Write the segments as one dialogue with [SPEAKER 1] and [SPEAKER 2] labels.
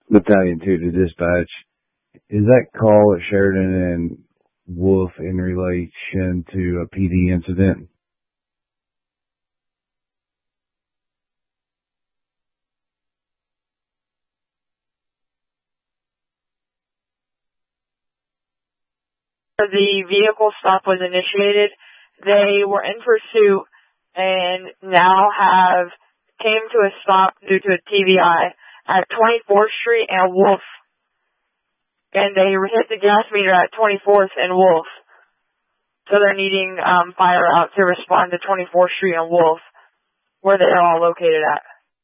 [SPEAKER 1] Battalion 2 to dispatch. Is that call at Sheridan and Wolf in relation to a PD incident?
[SPEAKER 2] The vehicle stop was initiated. They were in pursuit and now came to a stop due to a TBI at 24th Street and Wolf. And they hit the gas meter at 24th and Wolf. So they're needing fire out to respond to 24th Street and Wolf, where they're all located at.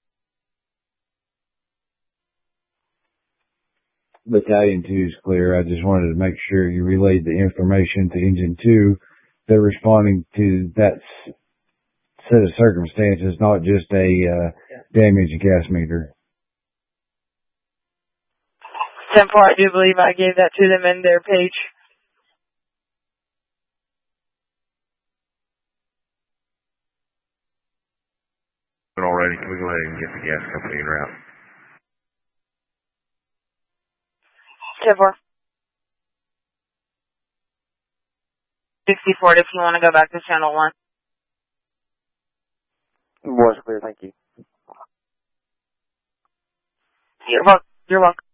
[SPEAKER 1] Battalion 2 is clear. I just wanted to make sure you relayed the information to Engine 2. They're responding to that set of circumstances, not just a damaged gas meter.
[SPEAKER 2] 10-4, I do believe I gave that to them in their page.
[SPEAKER 3] Already, can we go ahead and get the gas company en route?
[SPEAKER 2] 10-4. 64, if you want to go back to channel 1.
[SPEAKER 4] Was clear, thank you.
[SPEAKER 2] You're welcome.